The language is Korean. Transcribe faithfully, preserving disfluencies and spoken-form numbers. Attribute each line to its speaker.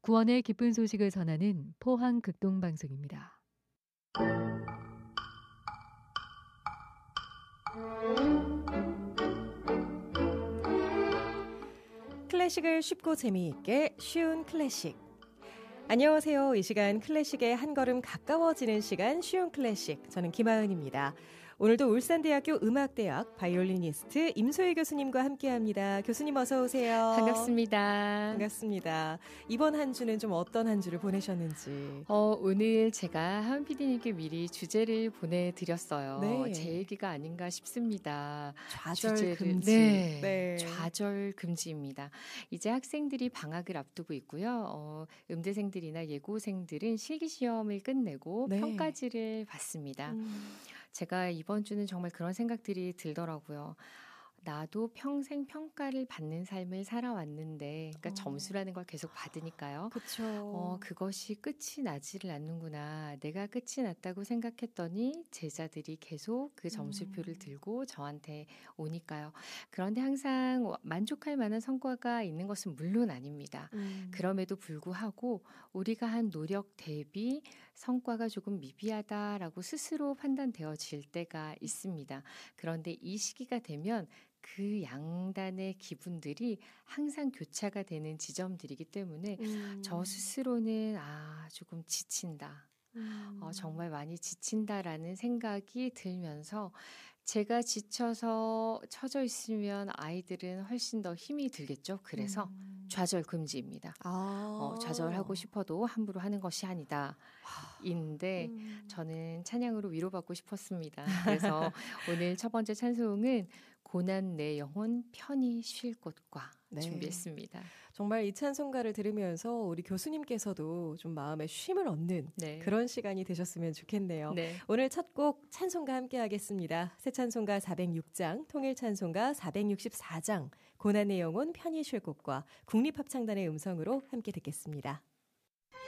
Speaker 1: 구원의 기쁜 소식을 전하는 포항 극동방송입니다.
Speaker 2: 클래식을 쉽고 재미있게 쉬운 클래식. 안녕하세요. 이 시간 클래식에 한 걸음 가까워지는 시간 쉬운 클래식. 저는 김하은입니다. 오늘도 울산대학교 음악대학 바이올리니스트 임소희 교수님과 함께합니다. 교수님 어서 오세요.
Speaker 3: 반갑습니다.
Speaker 2: 반갑습니다. 이번 한 주는 좀 어떤 한 주를 보내셨는지.
Speaker 3: 어, 오늘 제가 하은 피디님께 미리 주제를 보내드렸어요.
Speaker 2: 네.
Speaker 3: 제 얘기가 아닌가 싶습니다.
Speaker 2: 좌절
Speaker 3: 주제를,
Speaker 2: 금지.
Speaker 3: 네,
Speaker 2: 네.
Speaker 3: 좌절 금지입니다. 이제 학생들이 방학을 앞두고 있고요. 어, 음대생들이나 예고생들은 실기시험을 끝내고
Speaker 2: 네.
Speaker 3: 평가지를 받습니다.
Speaker 2: 음.
Speaker 3: 제가 이번 주는 정말 그런 생각들이 들더라고요. 나도 평생 평가를 받는 삶을 살아왔는데, 그러니까
Speaker 2: 어.
Speaker 3: 점수라는 걸 계속 받으니까요.
Speaker 2: 그렇죠.
Speaker 3: 어, 그것이 끝이 나지를 않는구나. 내가 끝이 났다고 생각했더니 제자들이 계속 그 점수표를
Speaker 2: 음.
Speaker 3: 들고 저한테 오니까요. 그런데 항상 만족할 만한 성과가 있는 것은 물론 아닙니다.
Speaker 2: 음.
Speaker 3: 그럼에도 불구하고 우리가 한 노력 대비 성과가 조금 미비하다라고 스스로 판단되어질 때가 있습니다. 그런데 이 시기가 되면 그 양단의 기분들이 항상 교차가 되는 지점들이기 때문에
Speaker 2: 음.
Speaker 3: 저 스스로는 아 조금 지친다.
Speaker 2: 음.
Speaker 3: 어, 정말 많이 지친다라는 생각이 들면서 제가 지쳐서 처져 있으면 아이들은 훨씬 더 힘이 들겠죠. 그래서
Speaker 2: 음.
Speaker 3: 좌절 금지입니다.
Speaker 2: 아.
Speaker 3: 어, 좌절하고 싶어도 함부로 하는 것이 아니다. 인데
Speaker 2: 음.
Speaker 3: 저는 찬양으로 위로받고 싶었습니다. 그래서 오늘 첫 번째 찬송은 고난 내 영혼 편히 쉴 곳과
Speaker 2: 네.
Speaker 3: 준비했습니다.
Speaker 2: 정말 이 찬송가를 들으면서 우리 교수님께서도 좀 마음에 쉼을 얻는
Speaker 3: 네.
Speaker 2: 그런 시간이 되셨으면 좋겠네요.
Speaker 3: 네.
Speaker 2: 오늘 첫 곡 찬송가 함께 하겠습니다. 새 찬송가 사백육 장, 통일 찬송가 사백육십사 장, 고난의 영혼 편히 쉴 곳과 국립합창단의 음성으로 함께 듣겠습니다.